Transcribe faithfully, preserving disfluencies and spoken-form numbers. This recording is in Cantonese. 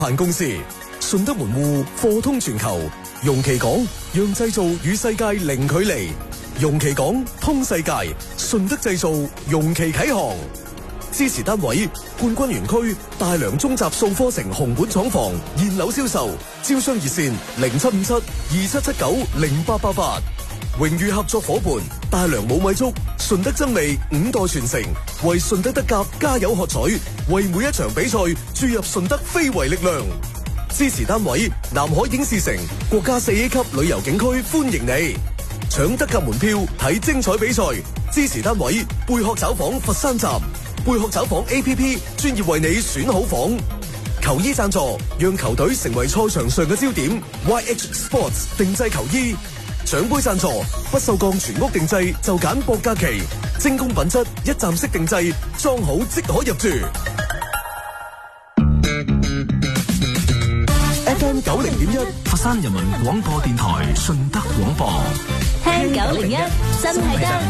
辦公司，順德門戶貨通全球，容其港讓製造與世界零距離，容其港通世界，順德製造容其啟航。支持單位冠軍園區大良中集數科城紅本廠房現樓銷售，招商熱線零七五七二七七九零八八八。榮譽合作夥伴大良冇米粥，順德增味五代傳承，為順德德甲加油喝彩，為每一場比賽注入順德非遺力量。支持單位南海影視城國家四 A 級旅遊景區歡迎你，搶德甲門票睇精彩比賽。支持單位貝殼找房佛山站，貝殼找房 A P P 專業為你選好房。球衣贊助讓球隊成為賽場上嘅焦點 ，Y H Sports 定製球衣。獎杯贊助不鏽鋼全屋定製就揀博嘉祺，精工品質一站式定製，裝好即可入住。F M 九零點一佛山人民廣播電台順德廣播， 聽九零一真係得。